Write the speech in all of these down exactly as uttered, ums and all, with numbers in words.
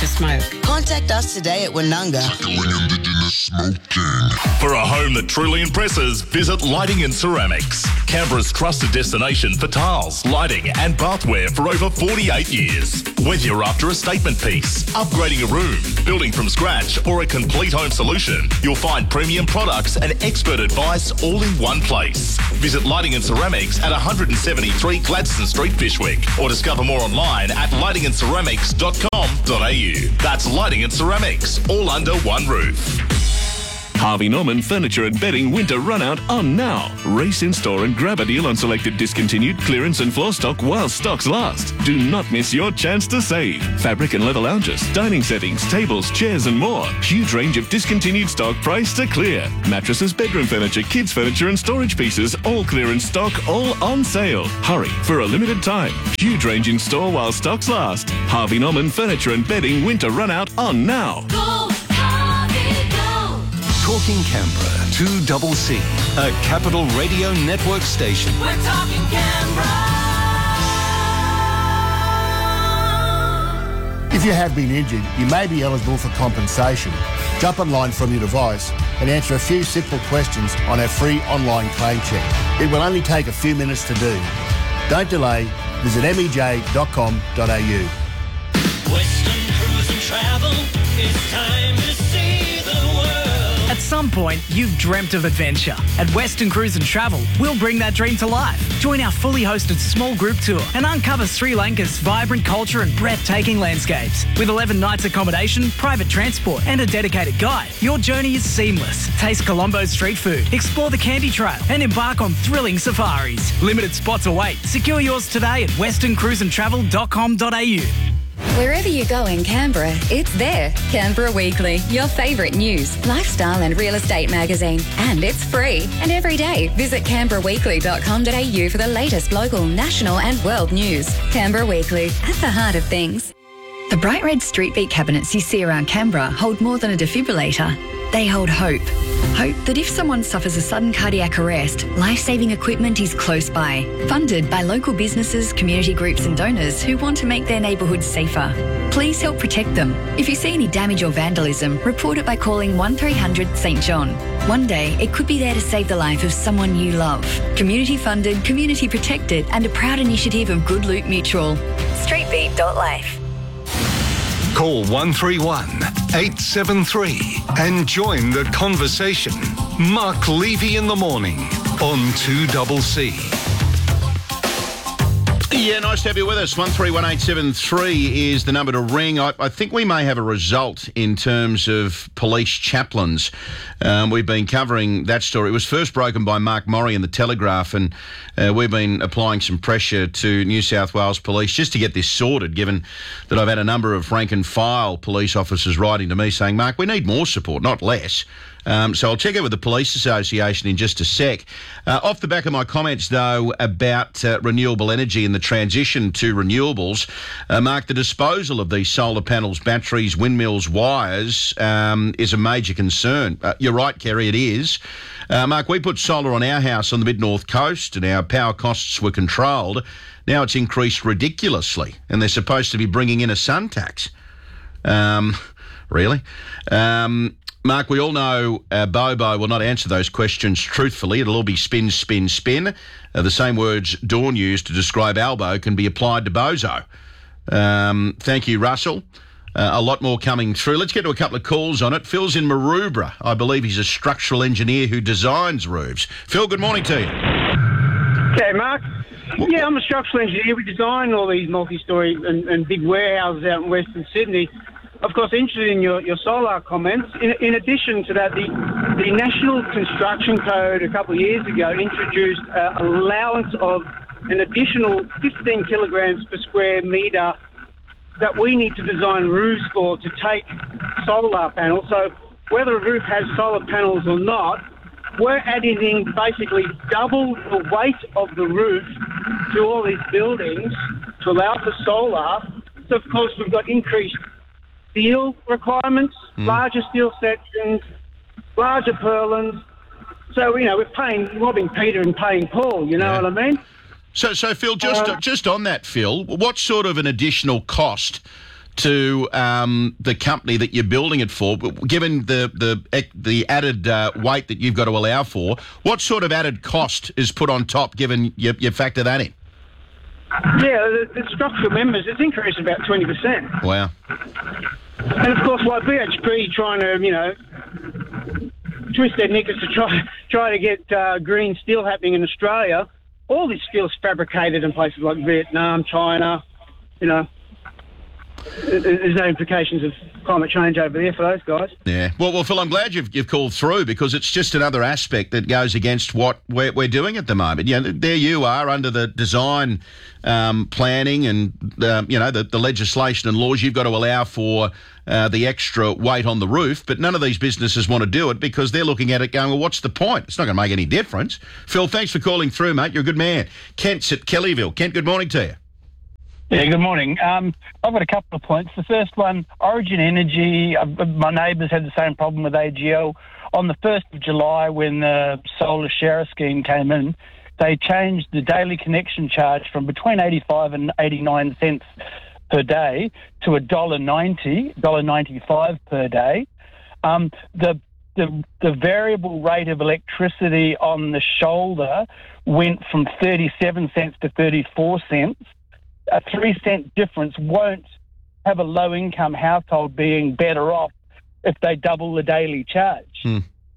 to smoke. Contact us today at Woonunga. Tackling Indigenous smoking. For a home that truly impresses, visit Lighting and Ceramics. Canberra's trusted destination for tiles, lighting and bathware for over forty-eight years. Whether you're after a statement piece, upgrading a room, building from scratch or a complete home solution, you'll find premium products and expert advice all in one place. Visit Lighting and Ceramics at one seventy-three Gladstone Street, Fishwick, or discover more online at lighting and ceramics dot com dot a u. That's Lighting and Ceramics, all under one roof. Harvey Norman Furniture and Bedding Winter Runout on now. Race in store and grab a deal on selected discontinued clearance and floor stock while stocks last. Do not miss your chance to save. Fabric and leather lounges, dining settings, tables, chairs and more. Huge range of discontinued stock priced to clear. Mattresses, bedroom furniture, kids furniture and storage pieces, all clearance stock, all on sale. Hurry for a limited time. Huge range in store while stocks last. Harvey Norman Furniture and Bedding Winter Runout on now. Go, Harvey, go. Talking Canberra, two double C, a Capital Radio Network station. We're talking Canberra. If you have been injured, you may be eligible for compensation. Jump online from your device and answer a few simple questions on our free online claim check. It will only take a few minutes to do. Don't delay. Visit m e j dot com dot a u. Western Cruise and Travel, it's time to see the world. At some point, you've dreamt of adventure. At Western Cruise and Travel, we'll bring that dream to life. Join our fully hosted small group tour and uncover Sri Lanka's vibrant culture and breathtaking landscapes. With eleven nights accommodation, private transport and a dedicated guide, your journey is seamless. Taste Colombo's street food, explore the Candy Trail and embark on thrilling safaris. Limited spots await. Secure yours today at western cruise and travel dot com dot a u. Wherever you go in Canberra, it's there. Canberra Weekly, your favourite news, lifestyle and real estate magazine. And it's free. And every day, visit canberra weekly dot com dot a u for the latest local, national and world news. Canberra Weekly, at the heart of things. The bright red street beat cabinets you see around Canberra hold more than a defibrillator. They hold hope. Hope that if someone suffers a sudden cardiac arrest, life-saving equipment is close by. Funded by local businesses, community groups and donors who want to make their neighbourhoods safer. Please help protect them. If you see any damage or vandalism, report it by calling one three hundred St John. One day, it could be there to save the life of someone you love. Community funded, community protected and a proud initiative of Good Loot Mutual. streetbeat dot life. Call one three one, eight seven three and join the conversation. Mark Levy in the morning on two double C. Yeah, nice to have you with us. one three one eight seven three is the number to ring. I, I think we may have a result in terms of police chaplains. Um, we've been covering that story. It was first broken by Mark Morrie in the Telegraph, and uh, we've been applying some pressure to New South Wales Police just to get this sorted, given that I've had a number of rank and file police officers writing to me saying, Mark, we need more support, not less. Um, so I'll check out with the Police Association in just a sec. Uh, off the back of my comments, though, about uh, renewable energy and the transition to renewables, uh, Mark, the disposal of these solar panels, batteries, windmills, wires um, is a major concern. Uh, you're right, Kerry, it is. Uh, Mark, we put solar on our house on the mid-north coast and our power costs were controlled. Now it's increased ridiculously and they're supposed to be bringing in a sun tax. Um, really? Um... Mark, we all know uh, Bobo will not answer those questions truthfully. It'll all be spin, spin, spin. Uh, the same words Dawn used to describe Albo can be applied to Bozo. Um, thank you, Russell. Uh, a lot more coming through. Let's get to a couple of calls on it. Phil's in Maroubra. I believe he's a structural engineer who designs roofs. Phil, good morning to you. Okay, Mark. Yeah, I'm a structural engineer. We design all these multi-storey and, and big warehouses out in Western Sydney. Of course, interested in your, your solar comments. In, in addition to that, the, the National Construction Code a couple of years ago introduced uh, allowance of an additional fifteen kilograms per square metre that we need to design roofs for to take solar panels. So whether a roof has solar panels or not, we're adding in basically double the weight of the roof to all these buildings to allow for solar. So, of course, we've got increased steel requirements, mm. larger steel sections, larger purlins. So, you know, we're paying, robbing Peter and paying Paul, you know yeah. what I mean? So, so Phil, just uh, just on that, Phil, what sort of an additional cost to um, the company that you're building it for, given the the the added uh, weight that you've got to allow for? What sort of added cost is put on top, given you, you factor that in? Yeah, the, the structural members, it's increased about twenty percent. Wow. And of course, like B H P trying to, you know, twist their knickers to try try to get uh, green steel happening in Australia. All this steel's fabricated in places like Vietnam, China, you know. There's no implications of climate change over there for those guys. Yeah. Well, well, Phil, I'm glad you've, you've called through, because it's just another aspect that goes against what we're, we're doing at the moment. You know, there you are under the design um, planning and, uh, you know, the, the legislation and laws. You've got to allow for uh, the extra weight on the roof, but none of these businesses want to do it because they're looking at it going, well, what's the point? It's not going to make any difference. Phil, thanks for calling through, mate. You're a good man. Kent's at Kellyville. Kent, good morning to you. Yeah, good morning. Um, I've got a couple of points. The first one, Origin Energy, uh, my neighbours had the same problem with A G L. On the first of July, when the solar sharer scheme came in, they changed the daily connection charge from between eighty-five and eighty-nine cents per day to one dollar ninety, one dollar ninety-five per day. Um, the, the, the variable rate of electricity on the shoulder went from thirty-seven cents to thirty-four cents. A three cent difference won't have a low income household being better off if they double the daily charge. Hmm.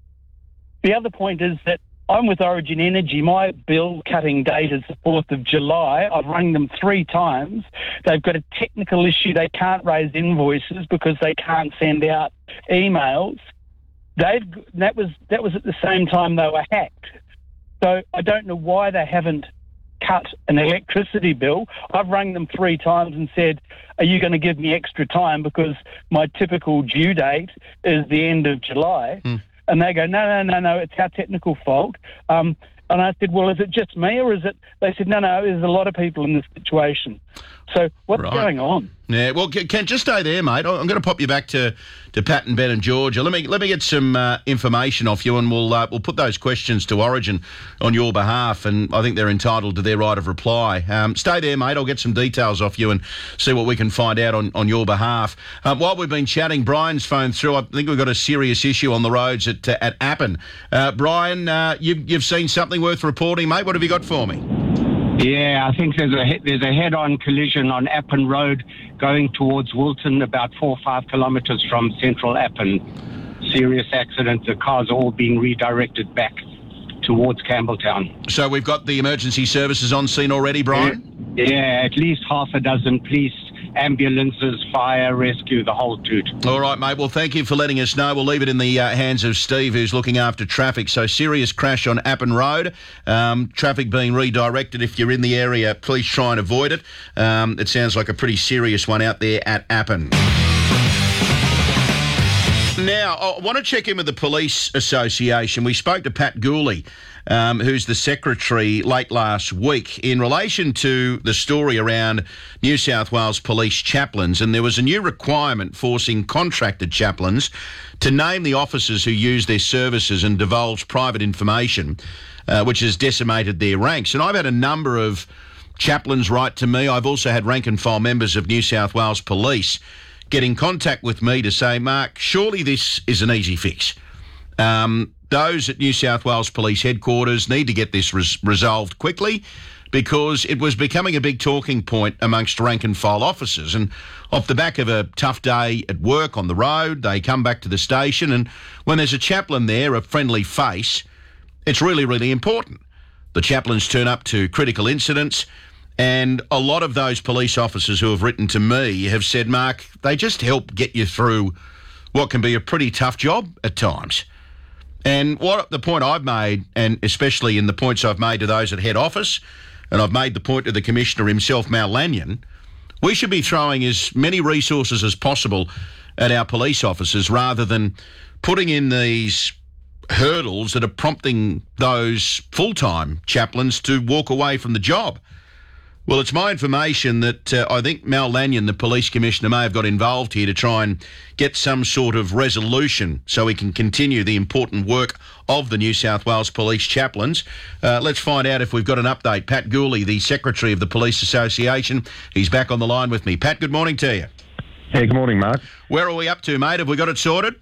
The other point is that I'm with Origin Energy. My bill cutting date is the fourth of July. I've rung them three times. They've got a technical issue. They can't raise invoices because they can't send out emails. They've that was that was at the same time they were hacked. So I don't know why they haven't cut an electricity bill. I've rung them three times and said, are you going to give me extra time because my typical due date is the end of July? Mm. And they go, no, no, no, no, it's our technical fault. Um, and I said, well, is it just me or is it... They said, no, no, there's a lot of people in this situation. So what's Right. going on? Yeah, well, Ken, just stay there, mate. I'm going to pop you back to, to Pat and Ben and Georgia. Let me let me get some uh, information off you, and we'll uh, we'll put those questions to Origin on your behalf, and I think they're entitled to their right of reply. Um, stay there, mate. I'll get some details off you and see what we can find out on, on your behalf. Uh, while we've been chatting, Brian's phoned through. I think we've got a serious issue on the roads at uh, at Appin. Uh, Brian, uh, you've you've seen something worth reporting, mate. What have you got for me? Yeah, I think there's a there's a head-on collision on Appin Road going towards Wilton, about four or five kilometres from central Appin. Serious accident. The cars are all being redirected back towards Campbelltown. So we've got the emergency services on scene already, Brian? Yeah, yeah, at least half a dozen police, ambulances, fire, rescue, the whole toot. All right, mate. Well, thank you for letting us know. We'll leave it in the uh, hands of Steve, who's looking after traffic. So, serious crash on Appin Road. Um, traffic being redirected. If you're in the area, please try and avoid it. Um, it sounds like a pretty serious one out there at Appin. Now, I want to check in with the Police Association. We spoke to Pat Gooley, um, who's the secretary, late last week in relation to the story around New South Wales police chaplains, and there was a new requirement forcing contracted chaplains to name the officers who use their services and divulge private information, uh, which has decimated their ranks. And I've had a number of chaplains write to me. I've also had rank and file members of New South Wales Police get in contact with me to say, Mark, surely this is an easy fix. Um, those at New South Wales Police Headquarters need to get this res- resolved quickly, because it was becoming a big talking point amongst rank and file officers. And off the back of a tough day at work on the road, they come back to the station, and when there's a chaplain there, a friendly face, it's really, really important. The chaplains turn up to critical incidents, and a lot of those police officers who have written to me have said, Mark, they just help get you through what can be a pretty tough job at times. And what the point I've made, and especially in the points I've made to those at head office, and I've made the point to the Commissioner himself, Mal Lanyon, we should be throwing as many resources as possible at our police officers rather than putting in these hurdles that are prompting those full-time chaplains to walk away from the job. Well, it's my information that uh, I think Mal Lanyon, the Police Commissioner, may have got involved here to try and get some sort of resolution so we can continue the important work of the New South Wales Police chaplains. Uh, let's find out if we've got an update. Pat Gooley, the Secretary of the Police Association, he's back on the line with me. Pat, good morning to you. Hey, good morning, Mark. Where are we up to, mate? Have we got it sorted?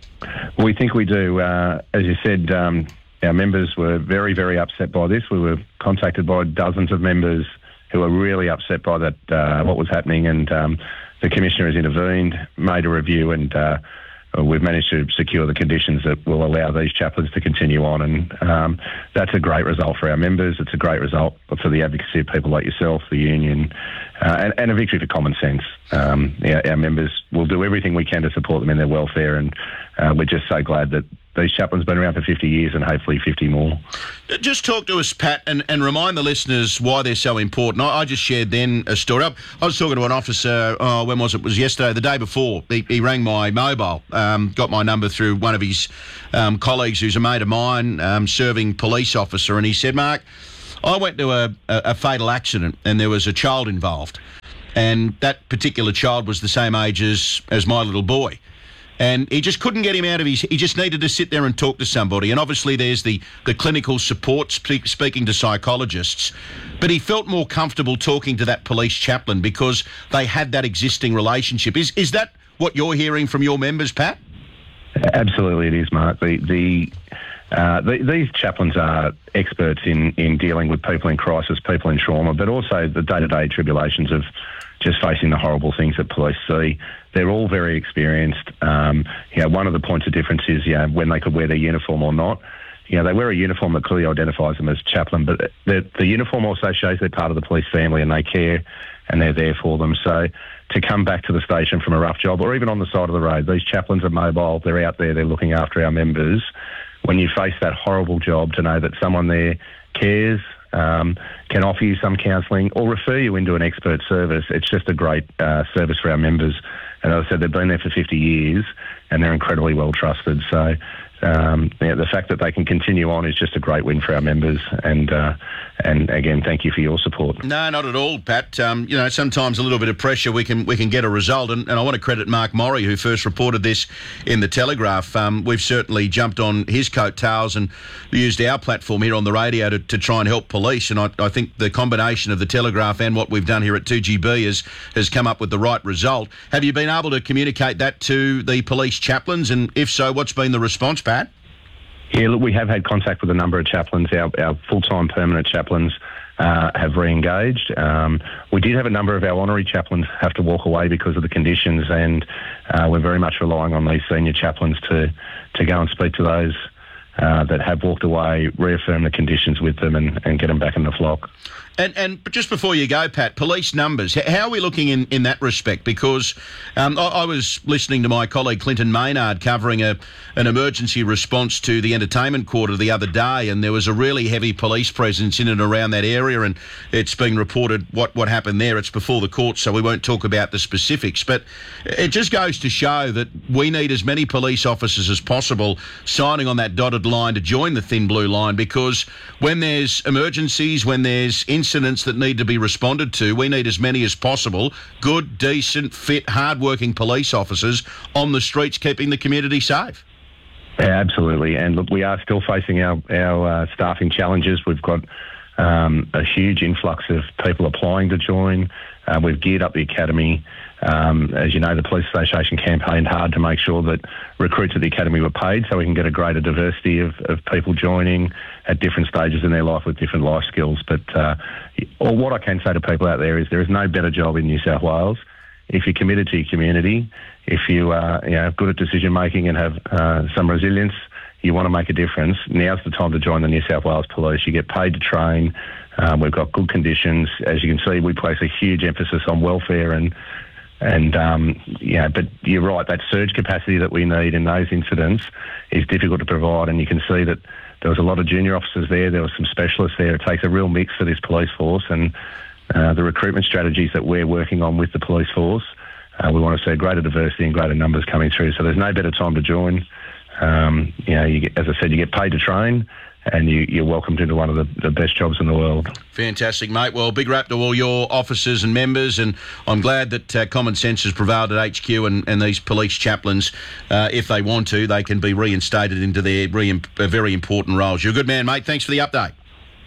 We think we do. Uh, as you said, um, our members were very, very upset by this. We were contacted by dozens of members who were really upset by that, uh, what was happening, and um, the Commissioner has intervened, made a review, and uh, we've managed to secure the conditions that will allow these chaplains to continue on, and um, that's a great result for our members. It's a great result for the advocacy of people like yourself, the union, uh, and, and a victory for common sense. Um, our, our members will do everything we can to support them in their welfare, and uh, we're just so glad that these chaplains have been around for fifty years and hopefully fifty more. Just talk to us, Pat, and, and remind the listeners why they're so important. I, I just shared then a story. I, I was talking to an officer, oh, when was it? It was yesterday, the day before. He, he rang my mobile, um, got my number through one of his um, colleagues who's a mate of mine, um, serving police officer, and he said, Mark, I went to a, a, a fatal accident and there was a child involved, and that particular child was the same age as, as my little boy. And he just couldn't get him out of his... He just needed to sit there and talk to somebody. And obviously there's the, the clinical support, spe- speaking to psychologists. But he felt more comfortable talking to that police chaplain because they had that existing relationship. Is is that what you're hearing from your members, Pat? Absolutely it is, Mark. The, the, uh, the, these chaplains are experts in, in dealing with people in crisis, people in trauma, but also the day-to-day tribulations of just facing the horrible things that police see. They're all very experienced. Um, you know, one of the points of difference is, you know, when they could wear their uniform or not. You know, they wear a uniform that clearly identifies them as chaplain, but the, the uniform also shows they're part of the police family and they care and they're there for them. So to come back to the station from a rough job or even on the side of the road, these chaplains are mobile, they're out there, they're looking after our members. When you face that horrible job, to know that someone there cares, Um, can offer you some counselling or refer you into an expert service. It's just a great uh, service for our members. And as I said, they've been there for fifty years and they're incredibly well trusted. So um, yeah, the fact that they can continue on is just a great win for our members. And uh, and again, thank you for your support. No, not at all, Pat. Um, you know, sometimes a little bit of pressure, we can we can get a result. And, and I want to credit Mark Morrie, who first reported this in the Telegraph. Um, we've certainly jumped on his coattails and used our platform here on the radio to, to try and help police. And I, I think the combination of the Telegraph and what we've done here at two G B has, has come up with the right result. Have you been able to communicate that to the police chaplains? And if so, what's been the response, Pat? Yeah, look, we have had contact with a number of chaplains. Our, our full-time permanent chaplains uh, have re-engaged. Um, we did have a number of our honorary chaplains have to walk away because of the conditions, and uh, we're very much relying on these senior chaplains to, to go and speak to those uh, that have walked away, reaffirm the conditions with them and, and get them back in the flock. And and just before you go, Pat, police numbers, how are we looking in, in that respect? Because um, I, I was listening to my colleague Clinton Maynard covering a an emergency response to the entertainment quarter the other day, and there was a really heavy police presence in and around that area, and it's been reported what, what happened there. It's before the court, so we won't talk about the specifics. But it just goes to show that we need as many police officers as possible signing on that dotted line to join the thin blue line, because when there's emergencies, when there's incidents that need to be responded to, we need as many as possible good, decent, fit, hard-working police officers on the streets keeping the community safe. Yeah, absolutely. And look, we are still facing our, our uh, staffing challenges. We've got um, a huge influx of people applying to join. Uh, we've geared up the academy. Um, as you know, the Police Association campaigned hard to make sure that recruits at the academy were paid so we can get a greater diversity of, of people joining at different stages in their life with different life skills. But uh, or what I can say to people out there is there is no better job in New South Wales. If you're committed to your community, if you are you know, good at decision making and have uh, some resilience, you want to make a difference, now's the time to join the New South Wales Police. You get paid to train. Um, we've got good conditions. As you can see, we place a huge emphasis on welfare and And, um, yeah, but you're right, that surge capacity that we need in those incidents is difficult to provide, and you can see that there was a lot of junior officers there, there were some specialists there. It takes a real mix for this police force, and uh, the recruitment strategies that we're working on with the police force, uh, we want to see greater diversity and greater numbers coming through. So there's no better time to join. Um, you know, you get, as I said, you get paid to train, and you, you're welcomed into one of the, the best jobs in the world. Fantastic, mate. Well, big rap to all your officers and members, and I'm glad that uh, common sense has prevailed at H Q, and, and these police chaplains, uh, if they want to, they can be reinstated into their re- uh, very important roles. You're a good man, mate. Thanks for the update.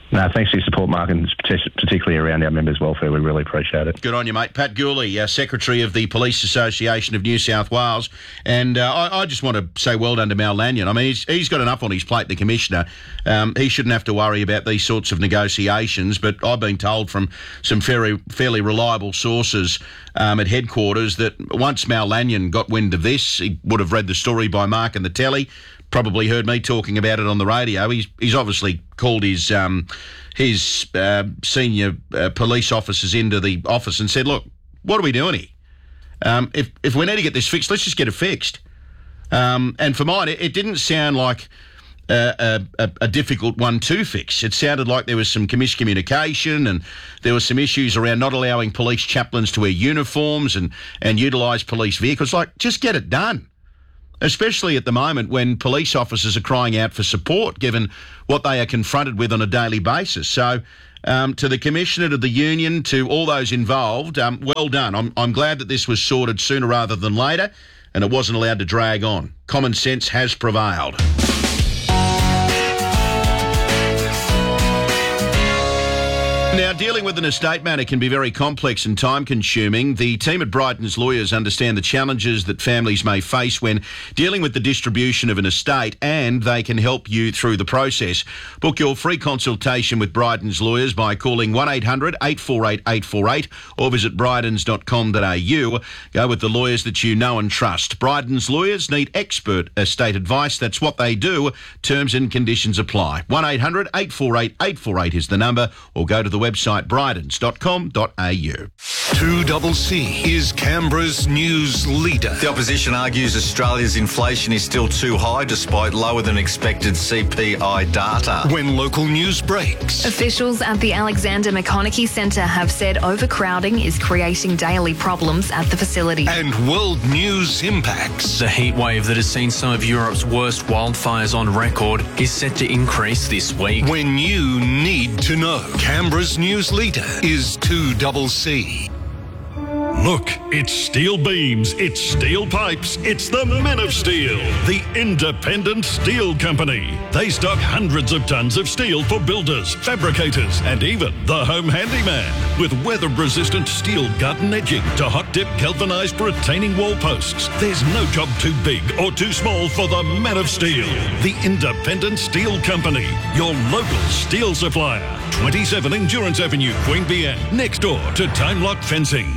No, thanks for your support, Mark, and particularly around our members' welfare. We really appreciate it. Good on you, mate. Pat Gooley, uh, Secretary of the Police Association of New South Wales. And uh, I, I just want to say well done to Mal Lanyon. I mean, he's, he's got enough on his plate, the Commissioner. Um, he shouldn't have to worry about these sorts of negotiations, but I've been told from some fairly, fairly reliable sources um, at headquarters that once Mal Lanyon got wind of this, he would have read the story by Mark and the telly, probably heard me talking about it on the radio. He's he's obviously called his um, his uh, senior uh, police officers into the office and said, look, what are we doing here? Um, if if we need to get this fixed, let's just get it fixed. Um, and for mine, it, it didn't sound like uh, a, a difficult one to fix. It sounded like there was some miscommunication and there were some issues around not allowing police chaplains to wear uniforms and, and utilise police vehicles. Like, just get it done. Especially at the moment when police officers are crying out for support, given what they are confronted with on a daily basis. So, um, to the Commissioner, to the union, to all those involved, um, well done. I'm, I'm glad that this was sorted sooner rather than later, and it wasn't allowed to drag on. Common sense has prevailed. Now, dealing with an estate matter can be very complex and time-consuming. The team at Bryden's Lawyers understand the challenges that families may face when dealing with the distribution of an estate, and they can help you through the process. Book your free consultation with Bryden's Lawyers by calling one eight hundred eight four eight eight four eight or visit brydens dot com dot a u. Go with the lawyers that you know and trust. Bryden's Lawyers need expert estate advice. That's what they do. Terms and conditions apply. one eight hundred eight four eight eight four eight is the number, or go to the website brydens dot com dot a u. two C C is Canberra's news leader. The opposition argues Australia's inflation is still too high despite lower than expected C P I data. When local news breaks. Officials at the Alexander McConaughey Centre have said overcrowding is creating daily problems at the facility. And world news impacts. The heatwave that has seen some of Europe's worst wildfires on record is set to increase this week. When you need to know. Canberra's news leader is two C C. Look, it's steel beams, it's steel pipes, it's the Men of Steel, the independent steel company. They stock hundreds of tons of steel for builders, fabricators, and even the home handyman. With weather-resistant steel gut and edging to hot-dip galvanised retaining wall posts, there's no job too big or too small for the Men of Steel, the independent steel company, your local steel supplier. twenty-seven Endurance Avenue, Queanbeyan, next door to Time Lock Fencing.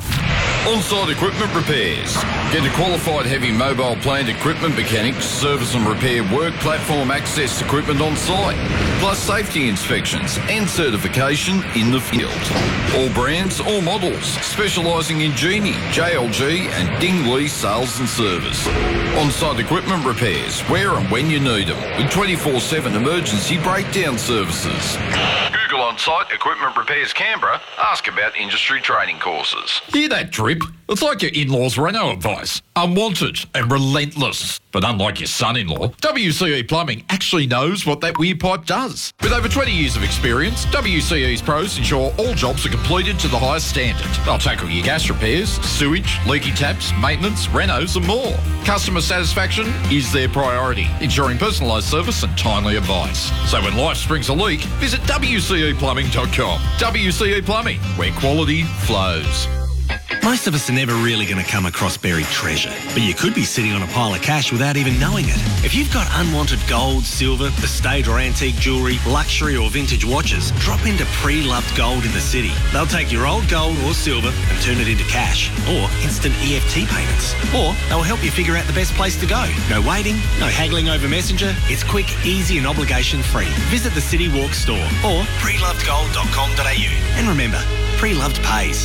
On-site equipment repairs. Get a qualified heavy mobile plant equipment mechanic to service and repair work platform access equipment on site, plus safety inspections and certification in the field. All brands, all models, specialising in Genie, J L G and Dingley sales and service. On-site equipment repairs, where and when you need them, with twenty-four seven emergency breakdown services. Google On-Site Equipment Repairs Canberra. Ask about industry training courses. Hear that drip? It's like your in-laws' reno advice. Unwanted and relentless. But unlike your son-in-law, W C E Plumbing actually knows what that weird pipe does. With over twenty years of experience, W C E's pros ensure all jobs are completed to the highest standard. They'll tackle your gas repairs, sewage, leaky taps, maintenance, renos and more. Customer satisfaction is their priority, ensuring personalised service and timely advice. So when life springs a leak, visit w c e plumbing dot com. W C E Plumbing, where quality flows. Most of us are never really going to come across buried treasure, but you could be sitting on a pile of cash without even knowing it. If you've got unwanted gold, silver, estate or antique jewellery, luxury or vintage watches, drop into Pre-Loved Gold in the city. They'll take your old gold or silver and turn it into cash, or instant E F T payments. Or they'll help you figure out the best place to go. No waiting, no haggling over Messenger. It's quick, easy and obligation free. Visit the City Walk store or pre loved gold dot com dot a u. And remember, Pre-Loved pays.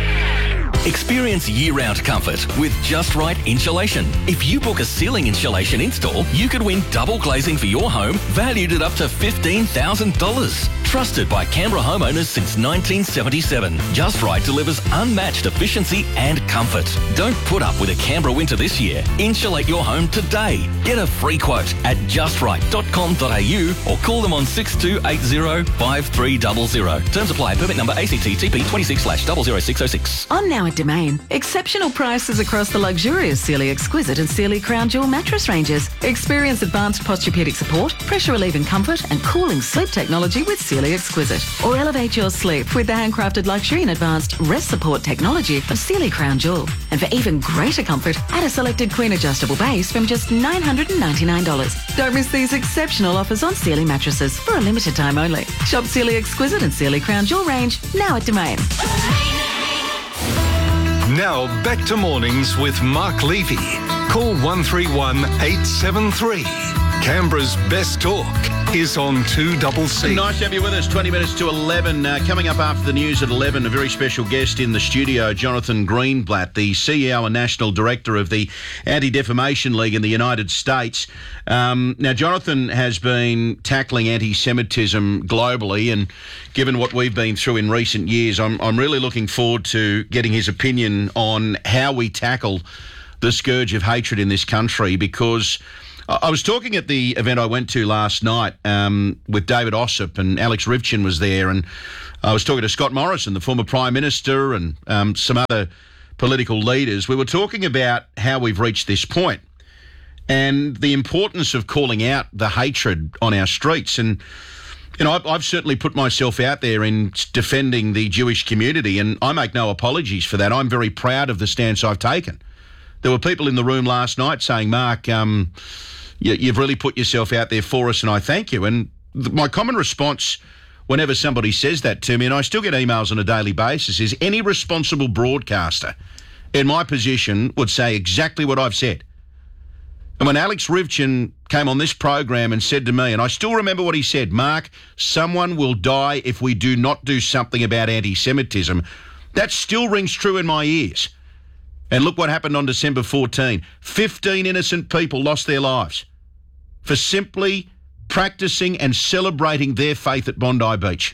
Experience year-round comfort with Just Right Insulation. If you book a ceiling insulation install, you could win double glazing for your home, valued at up to fifteen thousand dollars. Trusted by Canberra homeowners since nineteen seventy-seven, Just Right delivers unmatched efficiency and comfort. Don't put up with a Canberra winter this year. Insulate your home today. Get a free quote at just right dot com dot a u or call them on six two eight zero five three zero zero. Terms apply. Permit number A C T T P twenty-six slash zero zero six zero six. On now at Domain, exceptional prices across the luxurious Sealy Exquisite and Sealy Crown Jewel mattress ranges. Experience advanced posturepedic support, pressure relieving comfort and cooling sleep technology with Sealy Sealy Exquisite. Or elevate your sleep with the handcrafted luxury and advanced rest support technology of Sealy Crown Jewel. And for even greater comfort, add a selected queen adjustable base from just nine hundred ninety-nine dollars. Don't miss these exceptional offers on Sealy mattresses for a limited time only. Shop Sealy Exquisite and Sealy Crown Jewel range now at Domain. Now back to mornings with Mark Levy. Call one three one eight seven three. Canberra's best talk is on two C C. Nice to have you with us. twenty minutes to eleven. Uh, coming up after the news at eleven, a very special guest in the studio, Jonathan Greenblatt, the C E O and National Director of the Anti-Defamation League in the United States. Um, now, Jonathan has been tackling anti-Semitism globally, and given what we've been through in recent years, I'm, I'm really looking forward to getting his opinion on how we tackle the scourge of hatred in this country, because I was talking at the event I went to last night um, with David Ossip, and Alex Rivchin was there, and I was talking to Scott Morrison, the former Prime Minister, and um, some other political leaders. We were talking about how we've reached this point and the importance of calling out the hatred on our streets. And, you know, I've, I've certainly put myself out there in defending the Jewish community, and I make no apologies for that. I'm very proud of the stance I've taken. There were people in the room last night saying, Mark, um, you, you've really put yourself out there for us, and I thank you. And th- my common response whenever somebody says that to me, and I still get emails on a daily basis, is any responsible broadcaster in my position would say exactly what I've said. And when Alex Rivchin came on this program and said to me, and I still remember what he said, Mark, someone will die if we do not do something about anti-Semitism, that still rings true in my ears. And look what happened on December fourteenth. fifteen innocent people lost their lives for simply practicing and celebrating their faith at Bondi Beach.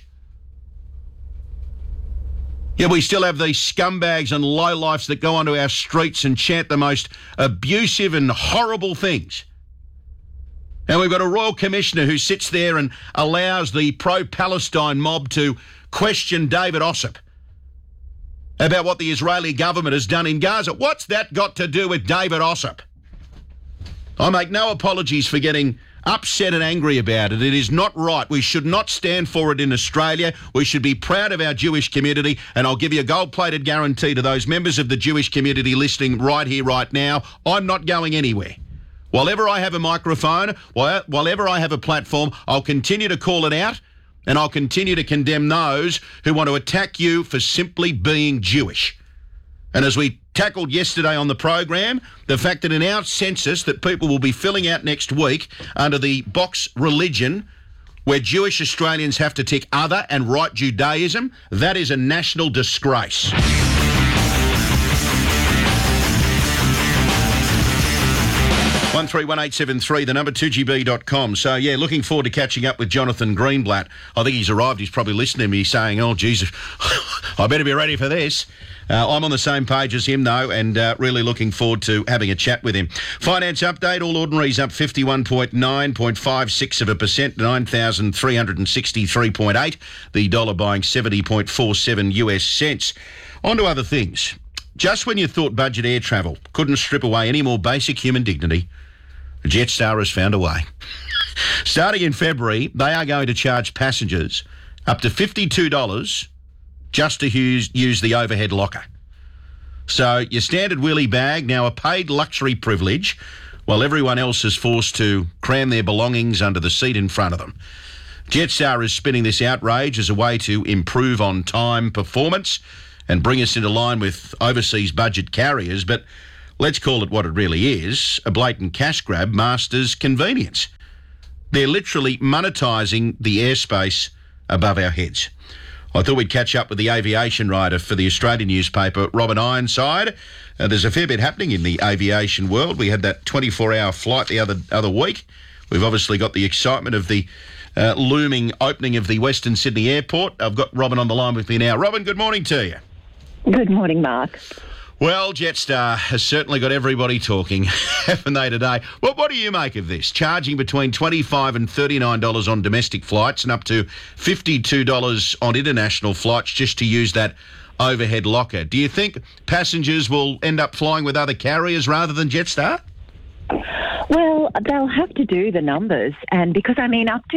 Yeah, we still have these scumbags and lowlifes that go onto our streets and chant the most abusive and horrible things. And we've got a Royal Commissioner who sits there and allows the pro-Palestine mob to question David Ossip about what the Israeli government has done in Gaza. What's that got to do with David Ossip? I make no apologies for getting upset and angry about it. It is not right. We should not stand for it in Australia. We should be proud of our Jewish community, and I'll give you a gold-plated guarantee to those members of the Jewish community listening right here, right now, I'm not going anywhere. While ever I have a microphone, while, while ever I have a platform, I'll continue to call it out, and I'll continue to condemn those who want to attack you for simply being Jewish. And as we tackled yesterday on the program, the fact that in our census that people will be filling out next week under the box religion, where Jewish Australians have to tick other and write Judaism, that is a national disgrace. one three one eight seven three, the number two G B dot com. So, yeah, looking forward to catching up with Jonathan Greenblatt. I think he's arrived. He's probably listening to me saying, oh, Jesus, I better be ready for this. Uh, I'm on the same page as him, though, and uh, really looking forward to having a chat with him. Finance update, all ordinaries up fifty-one point nine, zero point five six of a percent, nine thousand three hundred sixty-three point eight. The dollar buying seventy point four seven U S cents. On to other things. Just when you thought budget air travel couldn't strip away any more basic human dignity, Jetstar has found a way. Starting in February, they are going to charge passengers up to fifty-two dollars just to use, use the overhead locker. So your standard wheelie bag, now a paid luxury privilege, while everyone else is forced to cram their belongings under the seat in front of them. Jetstar is spinning this outrage as a way to improve on-time performance and bring us into line with overseas budget carriers, but let's call it what it really is, a blatant cash grab masters convenience. They're literally monetising the airspace above our heads. I thought we'd catch up with the aviation writer for the Australian newspaper, Robin Ironside. Uh, there's a fair bit happening in the aviation world. We had that twenty-four hour flight the other other week. We've obviously got the excitement of the uh, looming opening of the Western Sydney Airport. I've got Robin on the line with me now. Robin, good morning to you. Good morning, Mark. Well, Jetstar has certainly got everybody talking, haven't they, today? Well, what do you make of this? Charging between twenty-five dollars and thirty-nine dollars on domestic flights and up to fifty-two dollars on international flights just to use that overhead locker. Do you think passengers will end up flying with other carriers rather than Jetstar? Well, they'll have to do the numbers, and because, I mean, up to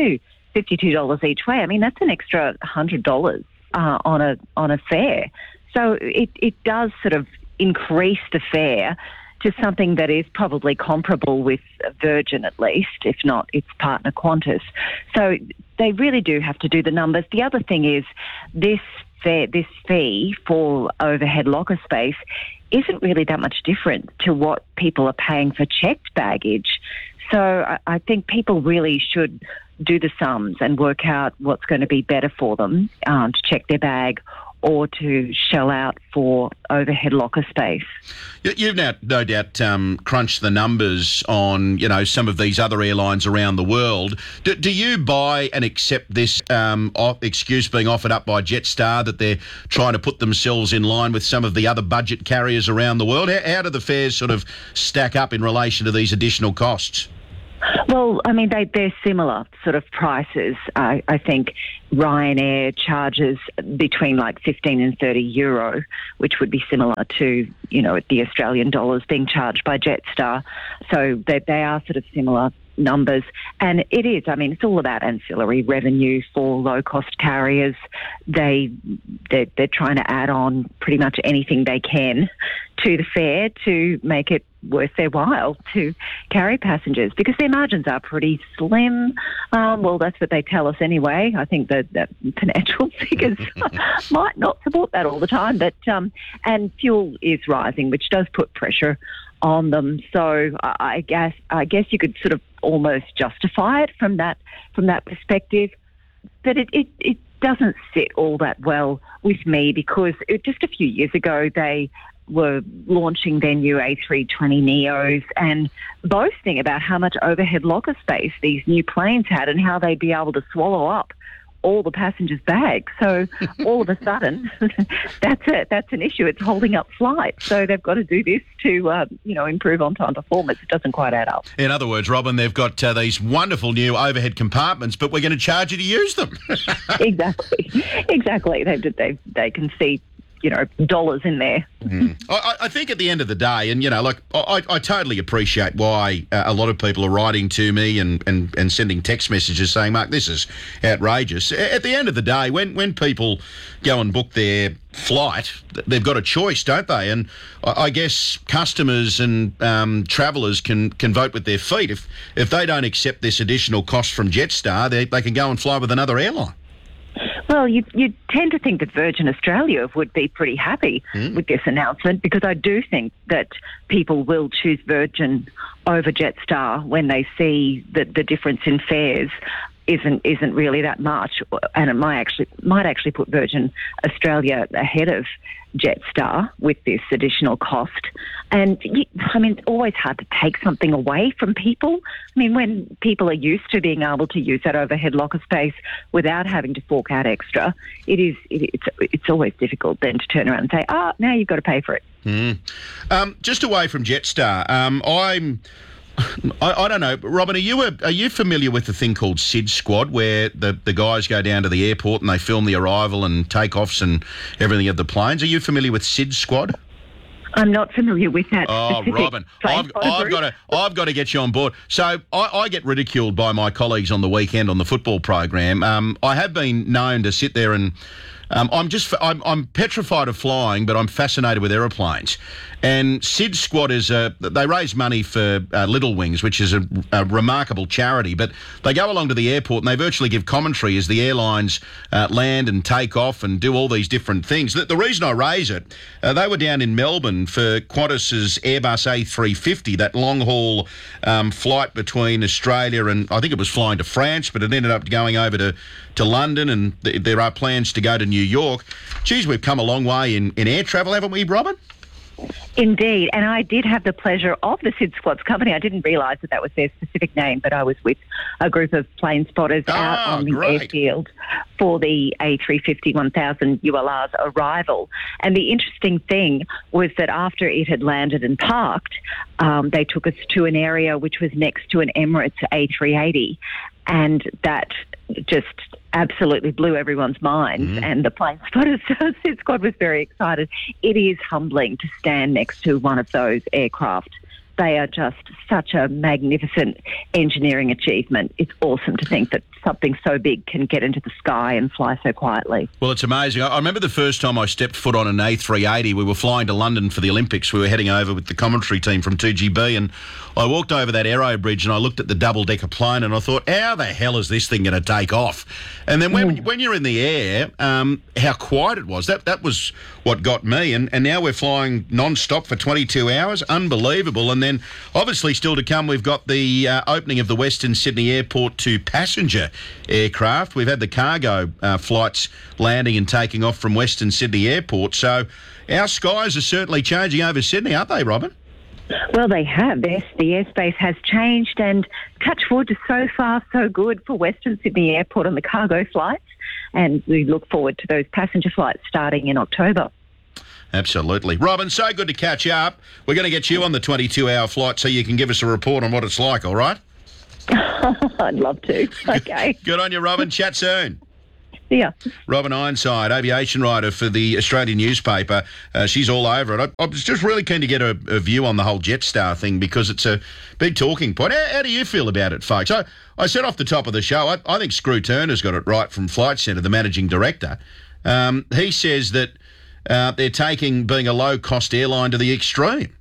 fifty-two dollars each way. I mean, that's an extra one hundred dollars uh, on a on a fare. So it, it does sort of increase the fare to something that is probably comparable with Virgin at least, if not its partner Qantas. So they really do have to do the numbers. The other thing is this fare, this fee for overhead locker space isn't really that much different to what people are paying for checked baggage. So I, I think people really should do the sums and work out what's going to be better for them um, to check their bag or to shell out for overhead locker space. You- You've now, no doubt, um, crunched the numbers on, you know, some of these other airlines around the world. Do, do you buy and accept this um, off, excuse being offered up by Jetstar that they're trying to put themselves in line with some of the other budget carriers around the world? How, how do the fares sort of stack up in relation to these additional costs? Well, I mean, they, they're similar sort of prices. I, I think Ryanair charges between like fifteen and thirty euro, which would be similar to, you know, the Australian dollars being charged by Jetstar. So they, they are sort of similar numbers. And it is, I mean, it's all about ancillary revenue for low-cost carriers. They, they're, they're trying to add on pretty much anything they can to the fare to make it worth their while to carry passengers because their margins are pretty slim. Um, well, that's what they tell us anyway. I think that, that financial figures might not support that all the time, but um, and fuel is rising, which does put pressure on them. So I, I guess I guess you could sort of almost justify it from that from that perspective, but it it, it doesn't sit all that well with me because it, just a few years ago they were launching their new A three twenty neos and boasting about how much overhead locker space these new planes had and how they'd be able to swallow up all the passengers' bags. So all of a sudden, that's it. That's an issue. It's holding up flights. So they've got to do this to, uh, you know, improve on-time performance. It doesn't quite add up. In other words, Robin, they've got uh, these wonderful new overhead compartments, but we're going to charge you to use them. Exactly. Exactly. They, they, they can see, you know, dollars in there. Mm. I, I think at the end of the day, and, you know, like, I, I totally appreciate why uh, a lot of people are writing to me and, and, and sending text messages saying, Mark, this is outrageous. At the end of the day, when, when people go and book their flight, they've got a choice, don't they? And I, I guess customers and um, travellers can, can vote with their feet. If, if they don't accept this additional cost from Jetstar, they, they can go and fly with another airline. Well, you you tend to think that Virgin Australia would be pretty happy mm. with this announcement because I do think that people will choose Virgin over Jetstar when they see that the difference in fares isn't isn't really that much, and it might actually might actually put Virgin Australia ahead of Jetstar with this additional cost. And you, I mean, it's always hard to take something away from people. I mean, when people are used to being able to use that overhead locker space without having to fork out extra, it is it, it's it's always difficult then to turn around and say, "Ah, oh, now you've got to pay for it." Mm. Um, just away from Jetstar, um, I'm. I, I don't know, Robin. Are you a, are you familiar with the thing called SID Squad, where the, the guys go down to the airport and they film the arrival and takeoffs and everything of the planes? Are you familiar with SID Squad? I'm not familiar with that. Oh, Robin, I've, I've got to I've got to get you on board. So I, I get ridiculed by my colleagues on the weekend on the football program. Um, I have been known to sit there and. Um, I'm just I'm, I'm petrified of flying, but I'm fascinated with aeroplanes. And SID Squad is a they raise money for uh, Little Wings, which is a, a remarkable charity. But they go along to the airport and they virtually give commentary as the airlines uh, land and take off and do all these different things. The, the reason I raise it, uh, they were down in Melbourne for Qantas's Airbus A three fifty, that long haul um, flight between Australia and I think it was flying to France, but it ended up going over to to London, and th- there are plans to go to New York. Geez, we've come a long way in, in air travel, haven't we, Robin? Indeed, and I did have the pleasure of the SID Squad's company. I didn't realise that that was their specific name, but I was with a group of plane spotters oh, out on the great. airfield for the A three fifty one thousand U L R's arrival. And the interesting thing was that after it had landed and parked, um, they took us to an area which was next to an Emirates A three eighty, and that just absolutely blew everyone's minds, mm. and the plane spotters SID Squad was very excited. It is humbling to stand next to one of those aircraft they are just such a magnificent engineering achievement. It's awesome to think that something so big can get into the sky and fly so quietly. Well, it's amazing. I I remember the first time I stepped foot on an A three eighty. We were flying to London for the Olympics. We were heading over with the commentary team from two G B, and I walked over that aero bridge and I looked at the double-decker plane and I thought, how the hell is this thing going to take off? And then when, mm. when you're in the air, um, how quiet it was. That that was what got me. And, and now we're flying non-stop for twenty-two hours. Unbelievable. And then, obviously, still to come, we've got the uh, opening of the Western Sydney Airport to passenger aircraft. We've had the cargo uh, flights landing and taking off from Western Sydney Airport. So our skies are certainly changing over Sydney, aren't they, Robin? Well, they have. Yes, the airspace has changed, and touch wood, so far so good for Western Sydney Airport on the cargo flights, and we look forward to those passenger flights starting in October. Absolutely. Robin, so good to catch up. We're going to get you on the twenty-two hour flight so you can give us a report on what it's like, all right? I'd love to. Okay. Good on you, Robin. Chat soon. Yeah. Robin Ironside, aviation writer for the Australian newspaper. Uh, she's all over it. I, I was just really keen to get a, a view on the whole Jetstar thing because it's a big talking point. How, how do you feel about it, folks? I, I said off the top of the show, I, I think Screw Turner's got it right from Flight Centre, the managing director. Um, he says that uh, they're taking being a low-cost airline to the extreme.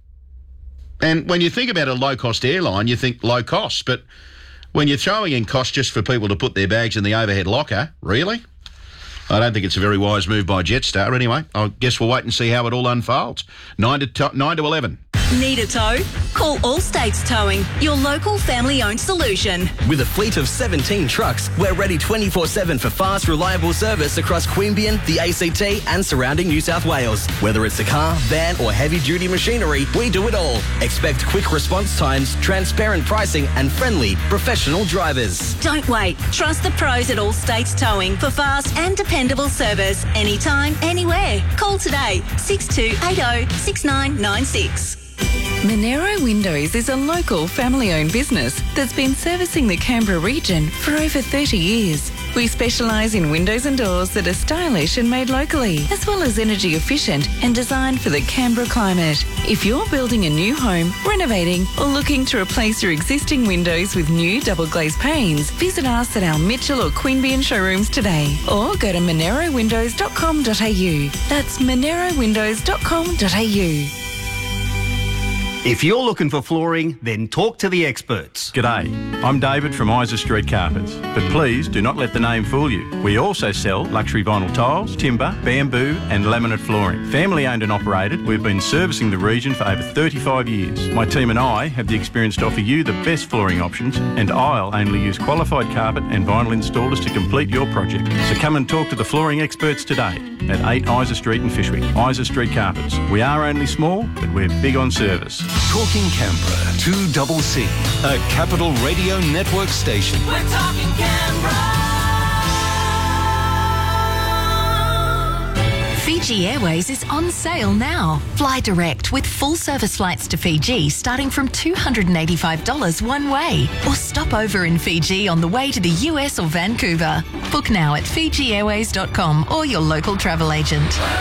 And when you think about a low-cost airline, you think low cost, but when you're throwing in cost just for people to put their bags in the overhead locker, really? I don't think it's a very wise move by Jetstar. Anyway, I guess we'll wait and see how it all unfolds. Nine to to, nine to eleven. Need a tow? Call Allstates Towing, your local family-owned solution. With a fleet of seventeen trucks, we're ready twenty-four seven for fast, reliable service across Queanbeyan, the A C T and surrounding New South Wales. Whether it's a car, van or heavy-duty machinery, we do it all. Expect quick response times, transparent pricing and friendly, professional drivers. Don't wait. Trust the pros at Allstates Towing for fast and dependable service. Anytime, anywhere. Call today, six two eight zero, six nine nine six. Monero Windows is a local family-owned business that's been servicing the Canberra region for over thirty years. We specialise in windows and doors that are stylish and made locally, as well as energy efficient and designed for the Canberra climate. If you're building a new home, renovating or looking to replace your existing windows with new double glazed panes, visit us at our Mitchell or Queanbeyan showrooms today or go to monero windows dot com dot a u. That's monero windows dot com dot a u. If you're looking for flooring, then talk to the experts. G'day, I'm David from Isa Street Carpets, but please do not let the name fool you. We also sell luxury vinyl tiles, timber, bamboo and laminate flooring. Family owned and operated, we've been servicing the region for over thirty-five years. My team and I have the experience to offer you the best flooring options, and I'll only use qualified carpet and vinyl installers to complete your project. So come and talk to the flooring experts today at eight Isa Street in Fishwick. Isa Street Carpets. We are only small, but we're big on service. Talking Canberra, two double C, a Capital Radio Network station. We're talking Canberra. Fiji Airways is on sale now. Fly direct with full service flights to Fiji starting from two hundred eighty-five dollars one way. Or stop over in Fiji on the way to the U S or Vancouver. Book now at fiji airways dot com or your local travel agent.